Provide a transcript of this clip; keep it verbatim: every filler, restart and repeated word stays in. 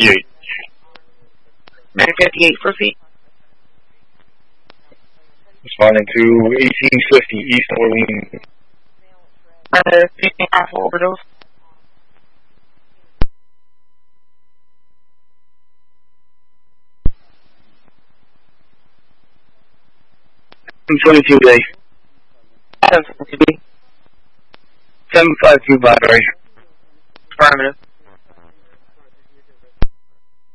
fifty-eight. nine fifty-eight, proceed. Responding to eighteen fifty East Orleans. Uh, alpha overdose. twenty-two day. seven seven five two battery. Affirmative.